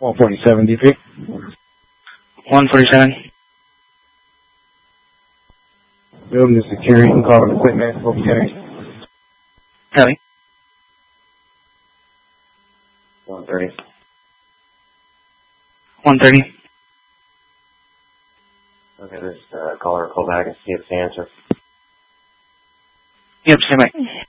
147 DP. 147. Building to security, you can call an equipment, okay. Copy. 130. 130. Okay, just call her, call back and see if it's the answer. Yep, stay by.